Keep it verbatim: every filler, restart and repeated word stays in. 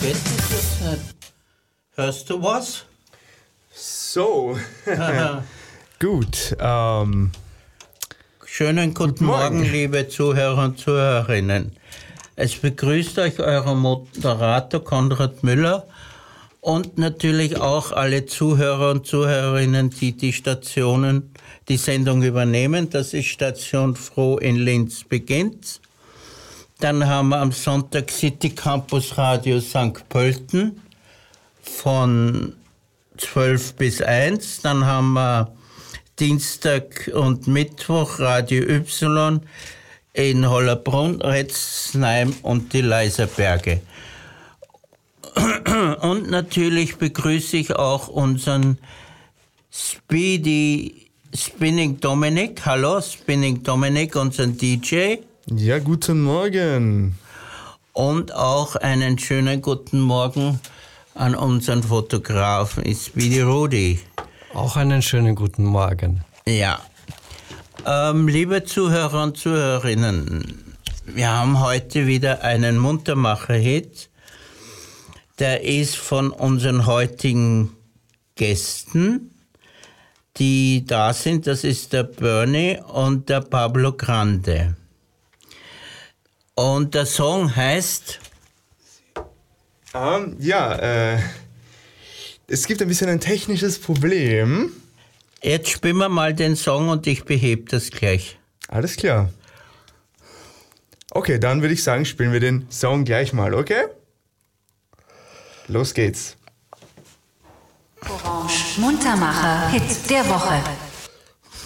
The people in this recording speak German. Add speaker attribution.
Speaker 1: geht es jetzt nicht? Hörst du was?
Speaker 2: So. Gut. Ähm.
Speaker 1: Schönen guten, guten Morgen. Morgen, liebe Zuhörer und Zuhörerinnen. Es begrüßt euch euer Moderator Konrad Müller und natürlich auch alle Zuhörer und Zuhörerinnen, die die Stationen, die Sendung übernehmen. Das ist Station Froh in Linz beginnt. Dann haben wir am Sonntag City Campus Radio Sankt Pölten von zwölf bis eins. Dann haben wir Dienstag und Mittwoch Radio Y in Hollerbrunn, Retzheim und die Leiserberge. Und natürlich begrüße ich auch unseren Speedy Spinning Dominik. Hallo, Spinning Dominik, unseren D J.
Speaker 2: Ja, guten Morgen.
Speaker 1: Und auch einen schönen guten Morgen an unseren Fotografen, Speedy Rudi.
Speaker 3: Auch einen schönen guten Morgen.
Speaker 1: Ja. Ähm, liebe Zuhörer und Zuhörerinnen, wir haben heute wieder einen Muntermacher-Hit. Der ist von unseren heutigen Gästen, die da sind. Das ist der Bernie und der Pablo Grande. Und der Song heißt...
Speaker 2: Um, ja, äh, es gibt ein bisschen ein technisches Problem.
Speaker 1: Jetzt spielen wir mal den Song und ich behebe das gleich.
Speaker 2: Alles klar. Okay, dann würde ich sagen, spielen wir den Song gleich mal, okay? Los geht's.
Speaker 4: Orange Muntermacher Hit der Woche.